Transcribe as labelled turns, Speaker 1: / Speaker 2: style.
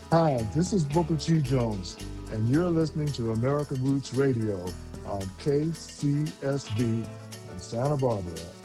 Speaker 1: Hi, this is Booker T. Jones, and you're listening to American Roots Radio on KCSB in Santa Barbara.